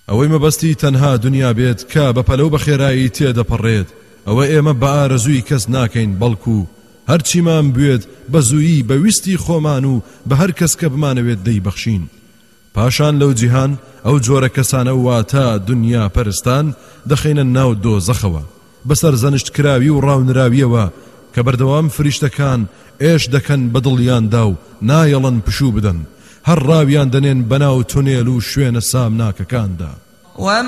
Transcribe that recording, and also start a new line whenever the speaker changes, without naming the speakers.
ئەوەی مەبەستی تەنها دنیا بێت کە بە پەلەو بە خێرایی تێدەپەڕێت ئەوە ئێمە بە ئارەزووی کەس ناکەین بەڵکو هەرچیمان بوێت بە زوویی بەویستی خۆمان و بە هەر کەس کە بمانەوێت دەیبەخشین. پاشان لەو جیهان ئەو جۆرە کەسانە واتە دنیا پەرستان دەخینە ناو دۆزەخەوە بەسەر زەنشت کراوی و ڕاونراویەوە کە بەردەوام فریشتەکان ئێش دەکەن بە دڵیاندا و نایەڵن پشوو بدەن هەر ڕاویان دەنێن بەناو تونێل و شوێنە سامناکەکاندا.